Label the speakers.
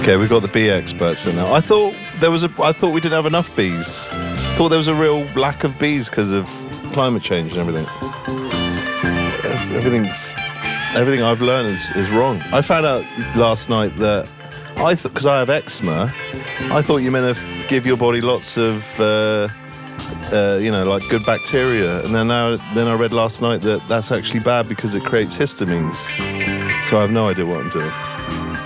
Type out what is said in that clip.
Speaker 1: Okay, we've got the bee experts in now. I thought we didn't have enough bees. Thought there was a real lack of bees because of climate change and everything. Everything I've learned is wrong. I found out last night that because I have eczema, I thought you meant to give your body lots of like good bacteria, and then I read last night that that's actually bad because it creates histamines. So I have no idea what I'm doing.